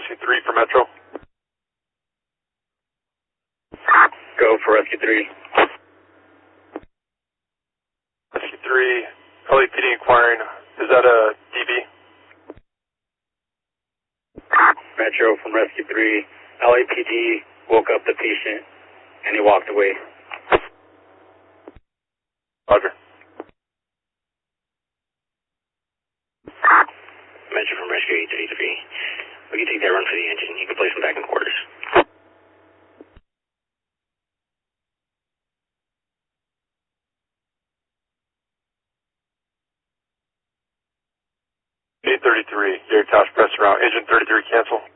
Rescue 3 for Metro. Go for Rescue 3. Rescue 3, LAPD inquiring. Is that a DB? Metro from Rescue 3. LAPD woke up the patient and he walked away. Roger. Metro from Rescue 833. We can take that run for the engine. You can place him back in quarters. 833, your task press around. Agent 33 cancel.